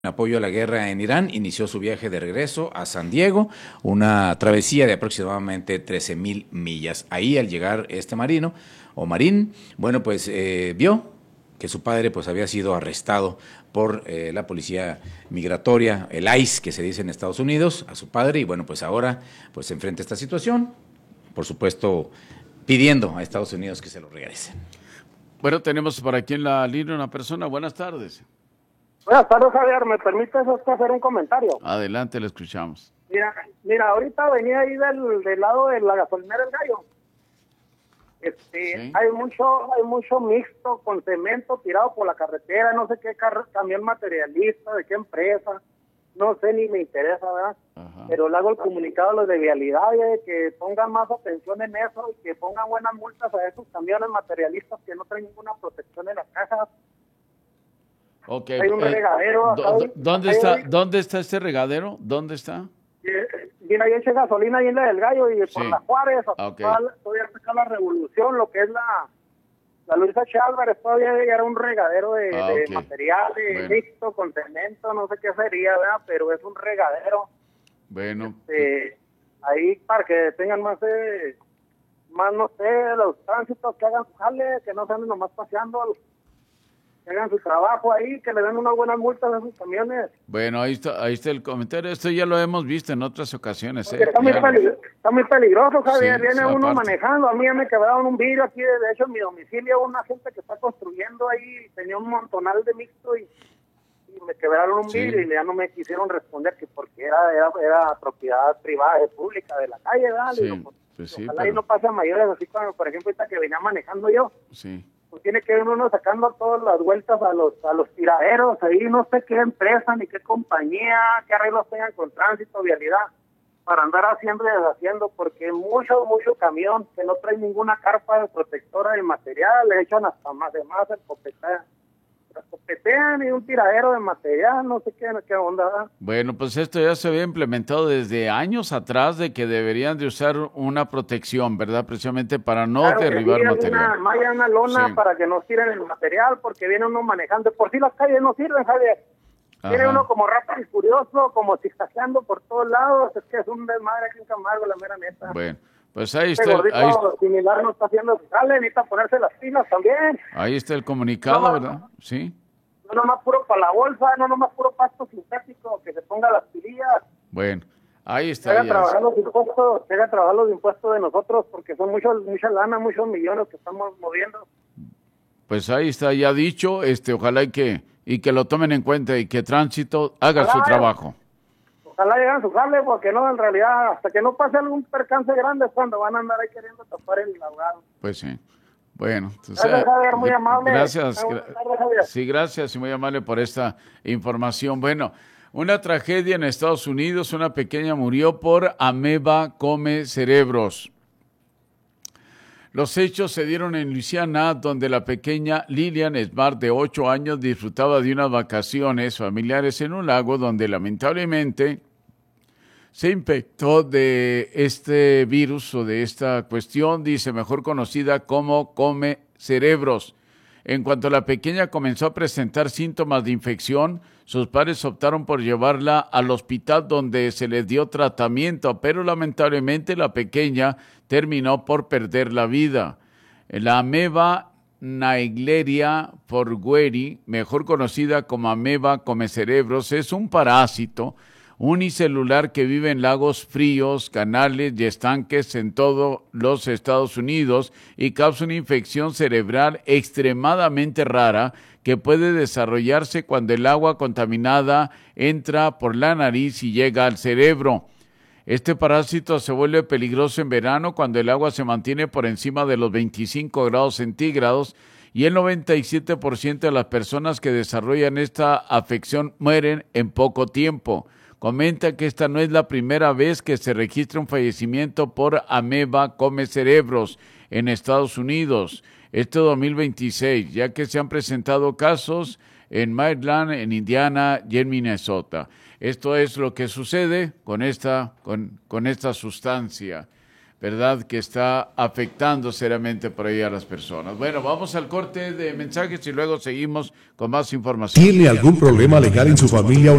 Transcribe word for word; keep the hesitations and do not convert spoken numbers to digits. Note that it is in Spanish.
En apoyo a la guerra en Irán, inició su viaje de regreso a San Diego, una travesía de aproximadamente trece mil millas. Ahí, al llegar este marino, o marín, bueno, pues eh, vio que su padre pues había sido arrestado por eh, la policía migratoria, el ICE, que se dice en Estados Unidos, a su padre, y bueno, pues ahora pues se enfrenta a esta situación, por supuesto, pidiendo a Estados Unidos que se lo regresen. Bueno, tenemos por aquí en la línea una persona. Buenas tardes. Buenas tardes, Javier. ¿Me permites hacer un comentario? Adelante, le escuchamos. Mira, mira, ahorita venía ahí del, del lado de la gasolinera El Gallo. Este, sí. hay mucho, hay mucho mixto con cemento tirado por la carretera, no sé qué car camión materialista, de qué empresa, no sé ni me interesa, ¿verdad? Ajá. Pero le hago el comunicado a los de vialidad de que pongan más atención en eso y que pongan buenas multas a esos camiones materialistas que no traen ninguna protección en las cajas. Okay. Hay un eh, regadero. ¿Dónde hay está? un... ¿Dónde está este regadero? ¿Dónde está? Viene ahí eche gasolina ahí en la del Gallo y sí. por la Juárez, okay. todavía está la Revolución, lo que es la la Luis H. Álvarez, todavía era un regadero de, ah, de okay. material, de bueno. mixto, con cemento, no sé qué sería, ¿verdad? Pero es un regadero. Bueno. Este, ahí para que tengan más, eh, más no sé, los tránsitos, que hagan su jale, que no se anden nomás paseando, que hagan su trabajo ahí, que le den unas buenas multas a sus camiones. Bueno, ahí está, ahí está el comentario. Esto ya lo hemos visto en otras ocasiones. ¿eh? Está, muy está muy peligroso, Javier. Sí, Viene uno aparte. manejando. A mí me quebraron un vidrio aquí, de hecho, en mi domicilio, una gente que está construyendo ahí, tenía un montonal de mixto y, y me quebraron un sí. vidrio y ya no me quisieron responder que porque era, era, era propiedad privada y pública de la calle, ¿verdad? Sí, Digo, pues, pues sí, ojalá pero... y no pase a mayores, así como, por ejemplo, ahorita que venía manejando yo. Sí. Pues tiene que ir uno sacando todas las vueltas a los a los tiraderos, ahí no sé qué empresa ni qué compañía, qué arreglos tengan con tránsito, vialidad, para andar haciendo y deshaciendo, porque mucho, mucho camión que no trae ninguna carpa de protectora de material, le echan hasta más de más el copetean, copetean y un tiradero de material, no sé qué, qué onda. ¿verdad? Bueno, pues esto ya se había implementado desde años atrás de que deberían de usar una protección, ¿verdad? Precisamente para no claro derribar sí, material. Una, haya una lona sí. para que no tiren el material, porque viene uno manejando, por si las calles no sirven, Javier. Tiene uno como rápido y curioso, como zigzagueando por todos lados, es que es un desmadre aquí en Camargo, la mera neta. Bueno, pues ahí este está. Gordito ahí similar no está haciendo su jale, necesita ponerse las pilas también. Ahí está el comunicado, no, ¿verdad? Sí. No nomás puro para la bolsa, no nomás puro pasto sintético, que se ponga las pilillas. Bueno, ahí está. Que haga trabajar los impuestos, que haga trabajar los impuestos de nosotros, porque son muchos, mucha lana, muchos millones que estamos moviendo. Pues ahí está ya dicho, este, ojalá y que, y que lo tomen en cuenta y que Tránsito haga ojalá, su trabajo. Ojalá lleguen su jale, porque no, en realidad, hasta que no pase algún percance grande es cuando van a andar ahí queriendo tapar el ahogado. Pues sí. Bueno, gracias, Javier, muy amable. Gracias. Buenas tardes, Javier. Sí, gracias y muy amable por esta información. Bueno, una tragedia en Estados Unidos, una pequeña murió por ameba come cerebros. Los hechos se dieron en Luisiana, donde la pequeña Lillian Smart, de ocho años, disfrutaba de unas vacaciones familiares en un lago donde lamentablemente se infectó de este virus o de esta cuestión, dice, mejor conocida como come cerebros. En cuanto la pequeña comenzó a presentar síntomas de infección, sus padres optaron por llevarla al hospital donde se le dio tratamiento, pero lamentablemente la pequeña terminó por perder la vida. La ameba Naegleria forgueri, mejor conocida como ameba come cerebros, es un parásito unicelular que vive en lagos fríos, canales y estanques en todos los Estados Unidos y causa una infección cerebral extremadamente rara que puede desarrollarse cuando el agua contaminada entra por la nariz y llega al cerebro. Este parásito se vuelve peligroso en verano cuando el agua se mantiene por encima de los veinticinco grados centígrados y el noventa y siete por ciento de las personas que desarrollan esta afección mueren en poco tiempo. Comenta que esta no es la primera vez que se registra un fallecimiento por ameba come cerebros en Estados Unidos, este dos mil veintiséis, ya que se han presentado casos en Maryland, en Indiana y en Minnesota. Esto es lo que sucede con esta, con, con esta sustancia. ¿verdad?, que está afectando seriamente por ahí a las personas. Bueno, vamos al corte de mensajes y luego seguimos con más información. ¿Tiene algún problema legal en su familia?